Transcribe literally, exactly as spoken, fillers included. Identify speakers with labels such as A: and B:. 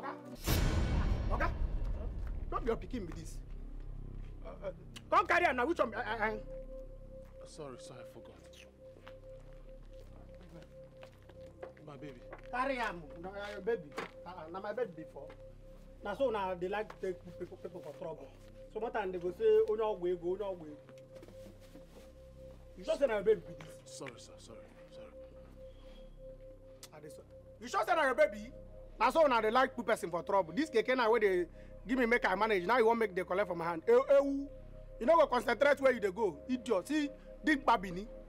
A: Oga. Oga. Don't be your picking with this. Uh, uh, come carry her now. Which one? Uh, uh,
B: uh. Sorry, sorry, I forgot. My baby.
A: Carry her, no, uh, baby. Uh, now my baby before. Now so now they like to take people, people for trouble. So what time they go say, oh no way, go no way. You sure say my baby be this?
B: Sorry, sir. Sorry, sorry.
A: You sure say your baby? Now so now they like two person for trouble. This keke now where they give me make I manage. Now you won't make the collect from my hand. Eh, eh, you know what? Concentrate where you they go. Idiot. See, big babini.